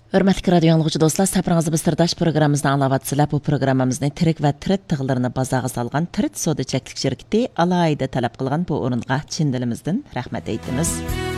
Hörmətli radio dinləyicilər, dostlar, səfərinizdə biz Sirdaş proqramımızı anlavatsızlar. Bu proqramımızı tirik və tirit tığlarını bazağa salğan Tirit Soda çəklik şirkəti alayda tələb qılğan bu orunğa çin dilimizdən rəhmət eytimiz.